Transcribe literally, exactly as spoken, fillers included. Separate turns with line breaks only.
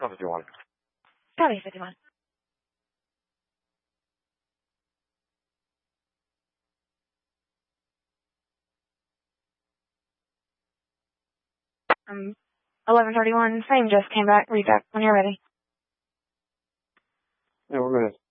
Copy fifty-one.
Copy fifty-one. Um, eleven thirty-one, same just came back. Read back when you're ready.
Yeah, we're good.